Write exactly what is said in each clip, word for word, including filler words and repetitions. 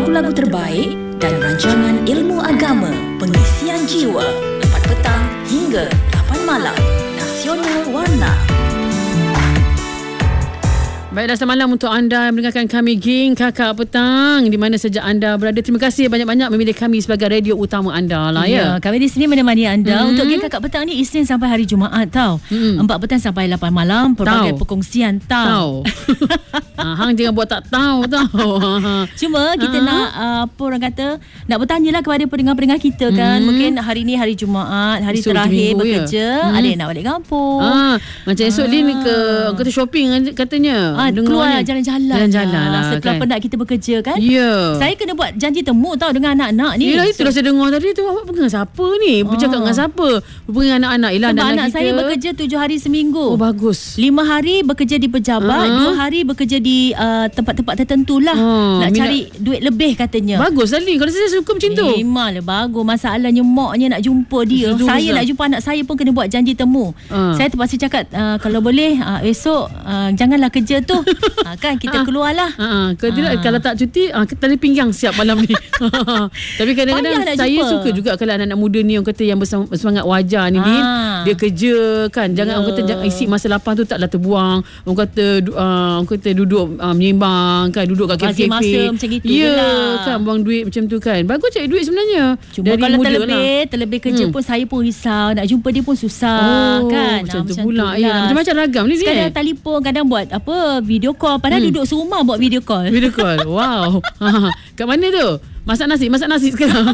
lagu-lagu terbaik dan rancangan ilmu agama, pengisian jiwa, empat petang hingga lapan malam. Nasional Warna. Baiklah, selamat malam untuk anda yang mendengarkan kami, geng Kakak Petang, di mana saja anda berada. Terima kasih banyak-banyak memilih kami sebagai radio utama anda lah, ya. Ya, kami di sini menemani anda Mm-hmm. untuk geng Kakak Petang ni Isnin sampai hari Jumaat tau. Mm-hmm. Empat petang sampai lapan malam, pelbagai Tahu. perkongsian tau. ha, hang jangan buat tak tahu tau. Cuma kita Ha. nak uh, apa orang kata, nak bertanyalah kepada pendengar-pendengar kita kan. Mm. Mungkin hari ni hari Jumaat, hari Esok terakhir minggu, bekerja, ya? Mm. ada yang nak balik kampung. Ah, macam esok ni ke orang kata shopping katanya. Ah, keluar Dengarnya. jalan-jalan. Jalan-jalan lah, Setelah kan. penat kita bekerja kan. Ya. Saya kena buat janji temu tau dengan anak-anak ni. Yelah, itulah saya dengar tadi tu. Awak dengan siapa ni? Bercakap Ah. dengan siapa? Dengan anak-anak. Yelah, Sebab anak, anak kita. saya bekerja tujuh hari seminggu. Oh, bagus. Lima hari bekerja di pejabat, Ah. dua hari bekerja di uh, tempat-tempat tertentu lah. Ah, nak minat- cari duit lebih katanya. Bagus tadi. Kalau saya suka macam tu. Memanglah bagus. Masalahnya maknya nak jumpa dia. Itu saya besar. nak jumpa anak saya pun kena buat janji temu. Ah. Saya terpaksa cakap uh, kalau boleh uh, esok uh, janganlah kerja tu. uh, kan kita Ah. keluarlah. Ha, kalau tidak, Ah. kalau tak cuti, ah, tali pinggang siap malam ni. Tapi kadang-kadang Payah nak saya jumpa. suka juga kalau anak-anak muda ni orang kata yang bersam- bersemangat wajar ni, Din, Ah. dia kerja kan. Jangan Ya. orang kata jangan isi masa lapang tu taklah terbuang. Orang kata du- uh, orang kata duduk uh, menyembang kan, duduk kat Bagi kafe-kafe. masa macam gitu ya, je lah. kan, buang duit macam tu kan. Bagus cari duit sebenarnya. Cuma Dari kalau muda terlebih lah. Terlebih kerja Hmm. pun saya pun risau. Nak jumpa dia pun susah. Oh, kan. macam Ah, tu pula. Ya, macam-macam ragam ni, Din. Kadang telefon, kadang buat apa video call. Padahal Hmm. duduk serumah buat video call. Video call. Wow. Ha, kat mana tu? Masak nasi, masak nasi sekarang.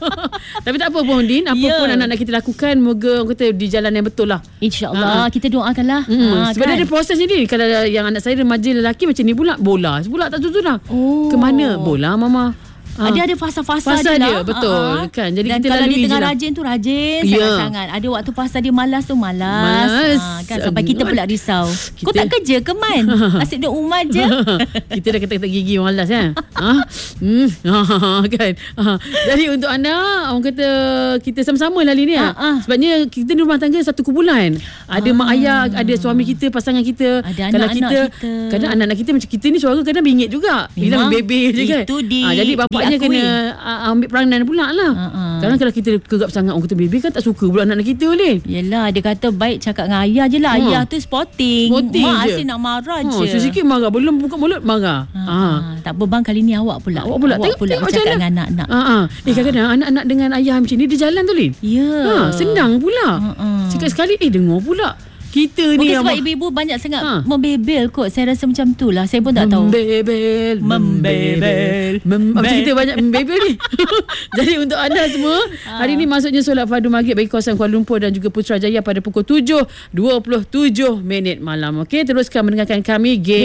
Tapi tak apa pun, Din. Apa Ya. pun anak-anak kita lakukan, moga orang kata di jalan yang betul lah. InsyaAllah Ha. kita doakanlah. Hmm. Ah, Sebab kan? dia ada prosesnya, Din. Kalau yang anak saya remaja lelaki macam ni pula, bola. Pula tak tentu dah. Oh. Ke mana? Bola, Mama. Ha. Dia ada fasa-fasa Fasa dia, dia, lah. betul. Ah, ah. Kan, jadi Dan kita kalau lalui dia je tengah lah. rajin tu rajin Ya. sangat-sangat. Ada waktu fasa dia malas tu malas. Malas. Ah, kan, sampai kita pula risau. Kau Kita- tak kerja ke, Man? Asyik duduk rumah je. Kita dah kata-kata gigi malas kan. ha? Hmm. kan. Ha. Jadi untuk anda, orang kata kita sama-sama lah ni Ha, ha. Sebabnya kita di rumah tangga satu kumpulan. Ada Ah. mak ayah, ada suami kita, pasangan kita. Ada Kalau anak-anak kita, kita. kadang anak-anak kita macam kita ni suara kadang bingit juga. Bilang Memang. bebe je kan. Itu di- Ah, jadi bapaknya diakui. kena uh, ambil peranan pula lah. Ha, ha. Kadang kalau kita gegap sangat, orang kata bebe kan tak suka pula anak-anak kita ni. Yelah, dia kata baik cakap dengan ayah je lah. Ha. Ayah tu sporting. Sporting Mak je. asyik nak marah Ha, je. sikit marah, belum buka mulut marah. Ha. Ha. Tak apa bang, kali ni awak pula. Awak pula Awak tengok, pula tengok bercakap macam dengan mana. anak-anak. Ha, ha. Eh kadang-kadang anak-anak dengan ayah macam ni dia jalan tu, Lin. Ya. Ha, senang pula. Ha, ha. Sekali sekali eh dengar pula. Kita ni Mungkin yang sebab ma- ibu-ibu banyak sangat Ha. membebel kot. Saya rasa macam tu lah. Saya pun tak tahu. Membebel Membebel. Mem- Macam Be- kita banyak membebel ni. Jadi untuk anda semua, hari ni masuknya solat fardu maghrib bagi kawasan Kuala Lumpur dan juga Putrajaya pada pukul tujuh dua puluh tujuh minit malam. Okey, teruskan mendengarkan kami.